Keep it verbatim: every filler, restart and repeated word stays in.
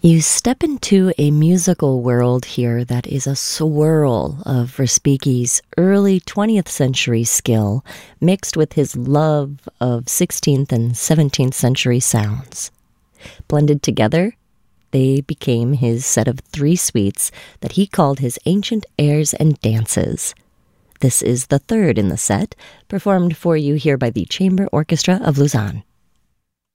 You step into a musical world here that is a swirl of Respighi's early twentieth century skill mixed with his love of sixteenth and seventeenth century sounds. Blended together, they became his set of three suites that he called his Ancient Airs and Dances. This is the third in the set, performed for you here by the Chamber Orchestra of Lausanne.